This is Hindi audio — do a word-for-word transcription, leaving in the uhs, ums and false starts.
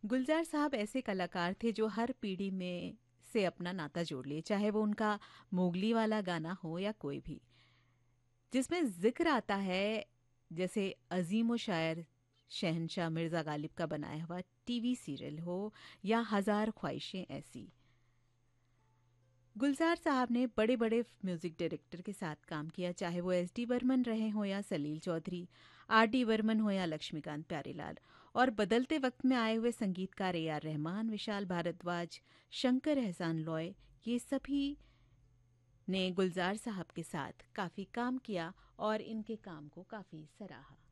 गुलजार साहब ऐसे कलाकार थे जो हर पीढ़ी में से अपना नाता जोड़ लिए, चाहे वो उनका मोगली वाला गाना हो या कोई भी, जिसमें ज़िक्र आता है जैसे अज़ीम व शायर शहंशाह मिर्ज़ा गालिब का बनाया हुआ टीवी सीरियल हो या हज़ार ख्वाहिशें ऐसी। गुलजार साहब ने बड़े बड़े म्यूज़िक डायरेक्टर के साथ काम किया, चाहे वो एस डी बर्मन रहे हों या सलील चौधरी, आर डी बर्मन हो या लक्ष्मीकांत प्यारेलाल। और बदलते वक्त में आए हुए संगीतकार ए आर रहमान, विशाल भारद्वाज, शंकर एहसान लॉय, ये सभी ने गुलजार साहब के साथ काफ़ी काम किया और इनके काम को काफ़ी सराहा।